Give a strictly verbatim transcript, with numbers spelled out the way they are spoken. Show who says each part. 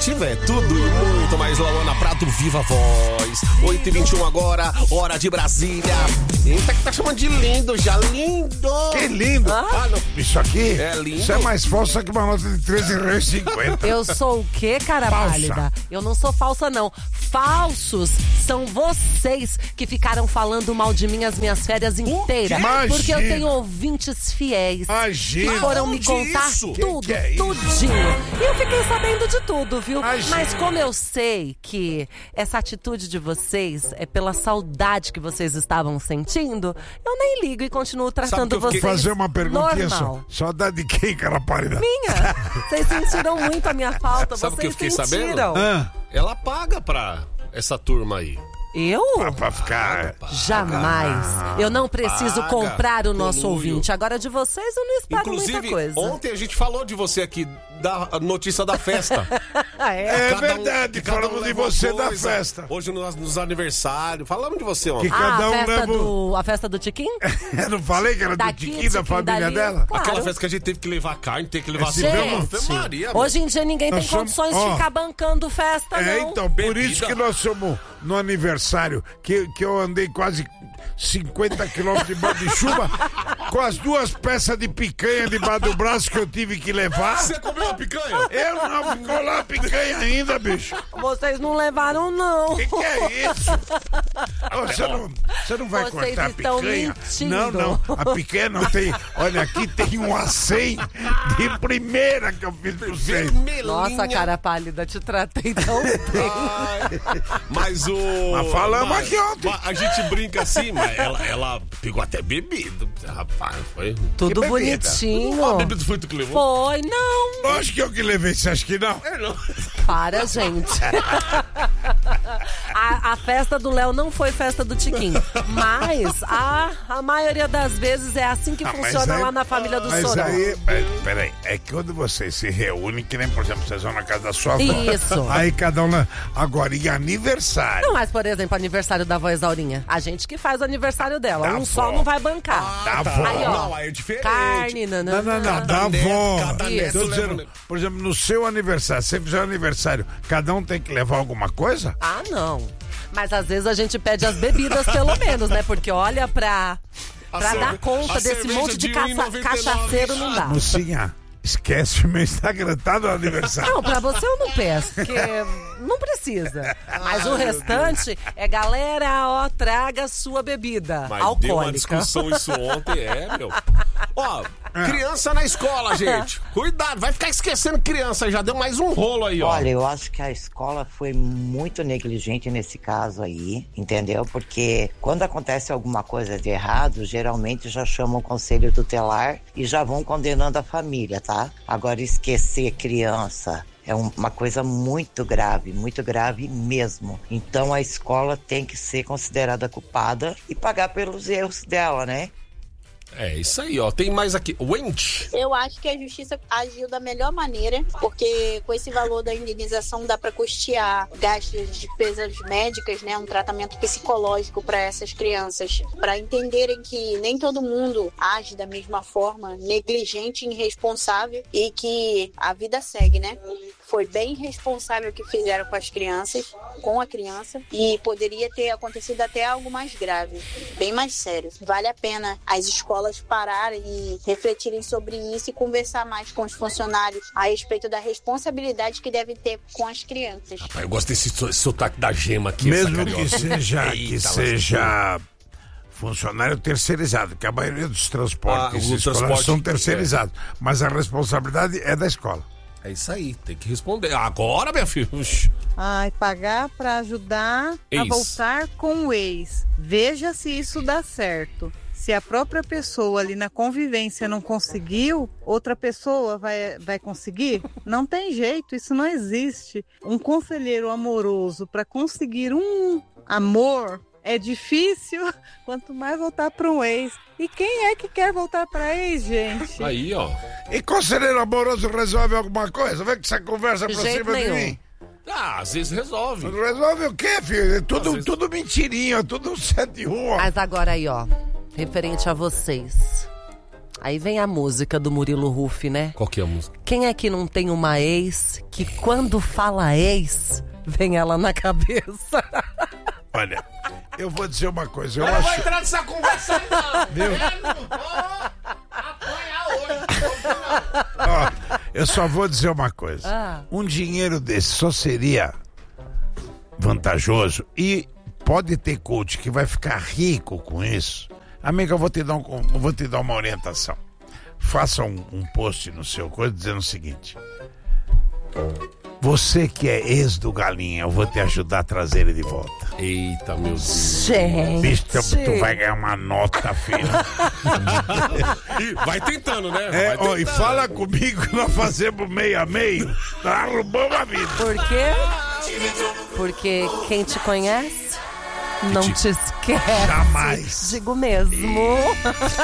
Speaker 1: tiver tudo e muito mais. Lauana Prado, Viva Voz. oito e vinte e um agora, hora de Brasília. Eita, que tá chamando de lindo já, lindo.
Speaker 2: Que lindo.
Speaker 1: Ah, não.
Speaker 2: Isso aqui,
Speaker 1: é lindo.
Speaker 2: Isso é mais falso que uma nota de treze reais e cinquenta.
Speaker 3: Eu sou o quê, cara
Speaker 2: Falsa.
Speaker 3: pálida? Eu não sou falsa, não. Falsos são vocês que ficaram falando mal de mim as minhas férias inteiras.
Speaker 2: Imagina.
Speaker 3: Porque eu tenho ouvintes fiéis.
Speaker 2: Imagina.
Speaker 3: Que foram me
Speaker 1: Onde
Speaker 3: contar
Speaker 1: isso?
Speaker 3: tudo,
Speaker 2: Que que é isso?
Speaker 3: tudinho. E eu fiquei sabendo de tudo, viu?
Speaker 2: Imagina.
Speaker 3: Mas como eu sei que essa atitude de vocês é pela saudade que vocês estavam sentindo, eu nem ligo e continuo tratando
Speaker 1: que eu fiquei-
Speaker 3: vocês
Speaker 2: Fazer uma perguntinha
Speaker 3: normal.
Speaker 2: só. Saudade de quem, cara pálida?
Speaker 3: Minha! Vocês sentiram muito a minha falta,
Speaker 1: Sabe o que eu
Speaker 3: vocês
Speaker 1: fiquei
Speaker 3: sentiram.
Speaker 1: sabendo?
Speaker 2: Ah,
Speaker 1: Ela paga pra essa turma aí.
Speaker 3: Eu?
Speaker 2: pra, pra ficar...
Speaker 3: Jamais. Eu não preciso
Speaker 1: paga,
Speaker 3: comprar o nosso
Speaker 1: conluio.
Speaker 3: ouvinte. Agora de vocês eu não espero
Speaker 1: Inclusive,
Speaker 3: muita coisa.
Speaker 1: ontem a gente falou de você aqui, da notícia da festa.
Speaker 3: Ah, é?
Speaker 2: É
Speaker 1: Cada um-
Speaker 2: verdade,
Speaker 1: cada um
Speaker 2: falamos de
Speaker 1: leva uma
Speaker 2: você da
Speaker 1: coisa.
Speaker 2: festa.
Speaker 1: Hoje nos, nos aniversários. Falamos de você ontem.
Speaker 2: Que
Speaker 3: Ah,
Speaker 2: cada
Speaker 3: a
Speaker 2: um
Speaker 3: festa,
Speaker 2: leva...
Speaker 3: do, a festa do Tiquinho?
Speaker 2: Eu não falei que era do
Speaker 3: Daqui,
Speaker 2: Tiquinho, da
Speaker 3: Tiquinho,
Speaker 2: família
Speaker 3: dali.
Speaker 2: dela?
Speaker 3: Claro.
Speaker 1: Aquela festa que a gente teve que levar carne, teve que levar
Speaker 2: Esse
Speaker 1: cerveja.
Speaker 2: mesmo?
Speaker 1: Ave Maria, meu.
Speaker 3: Hoje em dia ninguém
Speaker 2: Nós
Speaker 3: tem
Speaker 2: somos-
Speaker 3: condições
Speaker 2: ó.
Speaker 3: de ficar bancando festa,
Speaker 2: É,
Speaker 3: não.
Speaker 2: então, por
Speaker 1: Bebida.
Speaker 2: isso que nós somos no aniversário, que, que eu andei quase cinquenta quilômetros debaixo de chuva, com as duas peças de picanha debaixo do braço que eu tive que levar.
Speaker 1: Você comeu uma picanha?
Speaker 2: Eu não, ficou lá a picanha ainda, bicho.
Speaker 3: Vocês não levaram, não.
Speaker 2: O que, que é isso? Ô, Você não, você não vai
Speaker 3: Vocês
Speaker 2: cortar a
Speaker 3: estão
Speaker 2: picanha?
Speaker 3: mentindo.
Speaker 2: Não, não. A picanha não tem. Olha, aqui tem um acém de primeira que eu fiz pra vocês.
Speaker 1: Vermelhinha.
Speaker 3: Nossa, cara pálida, te tratei tão bem.
Speaker 1: Ai, mas o...
Speaker 2: Mas falamos
Speaker 1: mas-
Speaker 2: aqui ontem.
Speaker 1: mas a gente brinca assim, mas ela, ela pegou até bebida. Rapaz, foi...
Speaker 3: Tudo
Speaker 2: Que bebida?
Speaker 3: bonitinho.
Speaker 1: A bebida foi tu que levou?
Speaker 3: Foi, não.
Speaker 2: Lógico que eu que levei, você acha que não?
Speaker 1: É, não.
Speaker 3: Para, gente. a, a festa do Léo não foi festa do Tiquinho. Mas a, a maioria das vezes é assim que
Speaker 2: Ah, mas
Speaker 3: funciona
Speaker 2: aí-
Speaker 3: lá na família do
Speaker 2: Mas
Speaker 3: Sorão.
Speaker 2: aí, mas, peraí, é que quando vocês se reúnem, que nem, por exemplo, vocês vão na casa da sua avó.
Speaker 3: Isso.
Speaker 2: Aí cada um lá. Agora, e aniversário?
Speaker 3: Não, mas, por exemplo, aniversário da avó Exaurinha. A gente que faz o aniversário dela.
Speaker 2: Da
Speaker 3: um
Speaker 2: avó.
Speaker 3: só não vai bancar.
Speaker 2: Da
Speaker 1: Ah,
Speaker 2: avó.
Speaker 3: Aí, ó.
Speaker 1: Não, aí é diferente.
Speaker 3: Carne, nanana.
Speaker 2: Não, não, não, da
Speaker 1: neto,
Speaker 2: avó.
Speaker 1: cada
Speaker 3: neto
Speaker 2: Tô
Speaker 1: leva
Speaker 2: dizendo,
Speaker 1: um-
Speaker 2: por exemplo, no seu aniversário, se você fizer um aniversário, cada um tem que levar alguma coisa?
Speaker 3: Ah, não. Mas às vezes a gente pede as bebidas, pelo menos, né? Porque olha pra, pra
Speaker 1: cerve-
Speaker 3: dar conta
Speaker 1: a
Speaker 3: desse
Speaker 1: cerveja
Speaker 3: monte de
Speaker 1: de
Speaker 3: caça-
Speaker 1: um e noventa e nove.
Speaker 3: cachaceiro não dá.
Speaker 2: Mocinha, esquece o meu Instagram, tá no aniversário.
Speaker 3: Não, pra você eu não peço, porque não precisa. Mas o restante é, galera, ó, traga sua bebida
Speaker 1: Mas deu uma
Speaker 3: alcoólica.
Speaker 1: discussão isso ontem, é, meu. Ó, criança na escola, gente. Cuidado, vai ficar esquecendo criança. Já deu mais um rolo aí, ó.
Speaker 4: Olha, eu acho que a escola foi muito negligente nesse caso aí, entendeu? Porque quando acontece alguma coisa de errado, geralmente já chamam o conselho tutelar e já vão condenando a família, tá? Agora, esquecer criança é um- uma coisa muito grave, muito grave mesmo. Então, a escola tem que ser considerada culpada e pagar pelos erros dela, né?
Speaker 1: É isso aí, ó. Tem mais aqui. Wendy.
Speaker 5: Eu acho que a justiça agiu da melhor maneira, porque com esse valor da indenização dá para custear gastos de despesas médicas, né, um tratamento psicológico para essas crianças, para entenderem que nem todo mundo age da mesma forma, negligente e irresponsável, e que a vida segue, né? Foi bem irresponsável o que fizeram com as crianças, com a criança, e poderia ter acontecido até algo mais grave, bem mais sério. Vale a pena as escolas pararem e refletirem sobre isso e conversar mais com os funcionários a respeito da responsabilidade que devem ter com as crianças.
Speaker 1: Rapaz, eu gosto desse so- sotaque da gema aqui.
Speaker 2: Mesmo
Speaker 1: essa
Speaker 2: que
Speaker 1: carioca.
Speaker 2: seja, que
Speaker 1: Eita,
Speaker 2: seja funcionário terceirizado, que a maioria dos transportes
Speaker 1: Ah, o
Speaker 2: escolares
Speaker 1: transporte,
Speaker 2: são terceirizados, mas a responsabilidade é da escola.
Speaker 1: É isso aí, tem que responder. Agora, minha filha. Ux.
Speaker 6: Ai, pagar para ajudar
Speaker 1: Ex.
Speaker 6: a voltar com o ex. Veja se isso dá certo. Se a própria pessoa ali na convivência não conseguiu, outra pessoa vai, vai conseguir? Não tem jeito, isso não existe. Um conselheiro amoroso para conseguir um amor é difícil, quanto mais voltar para um ex. E quem é que quer voltar para ex, gente?
Speaker 1: Aí, ó.
Speaker 2: E conselheiro amoroso resolve alguma coisa? Vem que essa conversa
Speaker 3: De
Speaker 2: pra
Speaker 3: jeito
Speaker 2: cima
Speaker 3: nenhum.
Speaker 2: de mim.
Speaker 1: Ah, às vezes resolve.
Speaker 2: Resolve o quê, filho? É tudo,
Speaker 1: Às vezes-
Speaker 2: tudo mentirinha, tudo sete um, ó.
Speaker 3: Mas agora aí, ó, referente a vocês. Aí vem a música do Murilo Huff, né?
Speaker 1: Qual que é a música?
Speaker 3: Quem é que não tem uma ex que quando fala ex, vem ela na cabeça?
Speaker 2: Olha, eu vou dizer uma coisa. Eu,
Speaker 1: Eu não vou
Speaker 2: acho...
Speaker 1: entrar nessa conversa aí, não.
Speaker 2: Viu?
Speaker 1: Eu não vou apanhar hoje.
Speaker 2: Ó, eu só vou dizer uma coisa.
Speaker 3: Ah.
Speaker 2: Um dinheiro desse só seria vantajoso e pode ter coach que vai ficar rico com isso. Amiga, eu vou te dar, um, eu vou te dar uma orientação. Faça um, um post no seu coisa dizendo o seguinte: você que é ex do Galinha, eu vou te ajudar a trazer ele de volta.
Speaker 1: Eita, meu Deus.
Speaker 3: Gente.
Speaker 2: Bicho, tu vai ganhar uma nota, filho.
Speaker 1: Vai tentando, né?
Speaker 2: É,
Speaker 1: Vai
Speaker 2: ó, e
Speaker 1: tentando.
Speaker 2: fala comigo que nós fazemos meio a meio. Tá arrumando a vida.
Speaker 3: Por quê? Porque quem te conhece não te esquece.
Speaker 2: Jamais.
Speaker 3: Digo mesmo.